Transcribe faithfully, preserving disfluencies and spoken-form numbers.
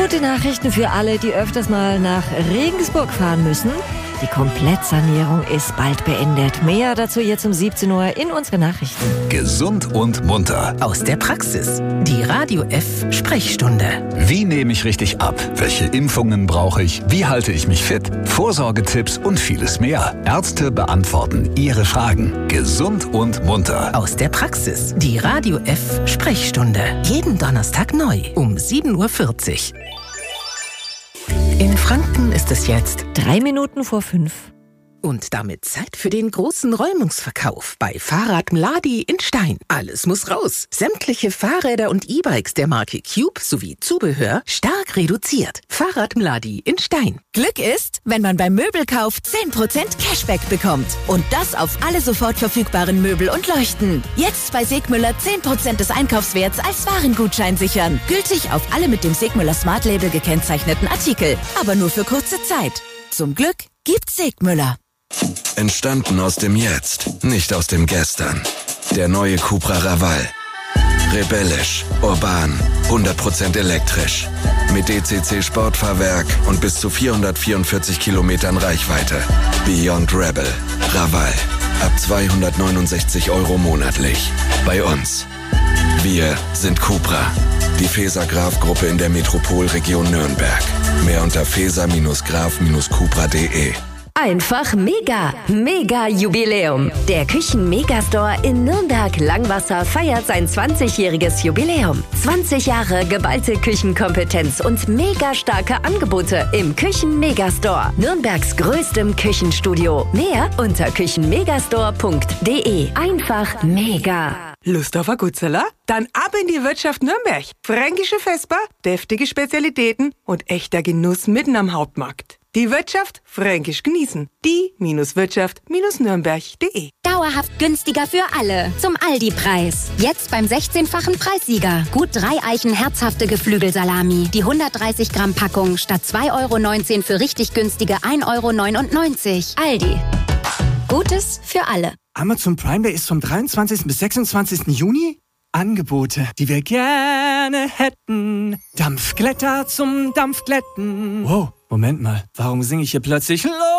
Gute Nachrichten für alle, die öfters mal nach Regensburg fahren müssen. Die Komplettsanierung ist bald beendet. Mehr dazu jetzt um siebzehn Uhr in unseren Nachrichten. Gesund und munter. Aus der Praxis. Die Radio F Sprechstunde. Wie nehme ich richtig ab? Welche Impfungen brauche ich? Wie halte ich mich fit? Vorsorgetipps und vieles mehr. Ärzte beantworten Ihre Fragen. Gesund und munter. Aus der Praxis. Die Radio F Sprechstunde. Jeden Donnerstag neu um sieben Uhr vierzig. In Franken ist es jetzt Drei Minuten vor fünf. und damit Zeit für den großen Räumungsverkauf bei Fahrrad Mladi in Stein. Alles muss raus. Sämtliche Fahrräder und E-Bikes der Marke Cube sowie Zubehör stark reduziert. Fahrrad Mladi in Stein. Glück ist, wenn man beim Möbelkauf zehn Prozent Cashback bekommt. Und das auf alle sofort verfügbaren Möbel und Leuchten. Jetzt bei Segmüller zehn Prozent des Einkaufswerts als Warengutschein sichern. Gültig auf alle mit dem Segmüller Smart Label gekennzeichneten Artikel. Aber nur für kurze Zeit. Zum Glück gibt's Segmüller. Entstanden aus dem Jetzt, nicht aus dem Gestern. Der neue Cupra Raval. Rebellisch, urban, hundert Prozent elektrisch. Mit D C C-Sportfahrwerk und bis zu vierhundertvierundvierzig Kilometern Reichweite. Beyond Rebel. Raval. Ab zweihundertneunundsechzig Euro monatlich. Bei uns. Wir sind Cupra. Die Feser-Graf-Gruppe in der Metropolregion Nürnberg. Mehr unter feser graf cupra punkt de. Einfach mega, mega Jubiläum. Der Küchen-Megastore in Nürnberg-Langwasser feiert sein zwanzigjähriges Jubiläum. zwanzig Jahre geballte Küchenkompetenz und mega starke Angebote im Küchen-Megastore. Nürnbergs größtem Küchenstudio. Mehr unter küchenmegastore punkt de. Einfach mega. Lust auf ein Gutzeller? Dann ab in die Wirtschaft Nürnberg. Fränkische Vesper, deftige Spezialitäten und echter Genuss mitten am Hauptmarkt. Die Wirtschaft fränkisch genießen. Die-Wirtschaft Nürnberg punkt de. Dauerhaft günstiger für alle. Zum Aldi-Preis. Jetzt beim sechzehnfachen Preissieger. Gut drei Eichen herzhafte Geflügelsalami. Die hundertdreißig Gramm Packung statt zwei Euro neunzehn für richtig günstige ein Euro neunundneunzig. Aldi. Gutes für alle. Amazon Prime Day ist vom dreiundzwanzigsten bis sechsundzwanzigsten Juni. Angebote, die wir gerne hätten. Dampfglätter zum Dampfglätten. Wow, Moment mal, warum singe ich hier plötzlich los?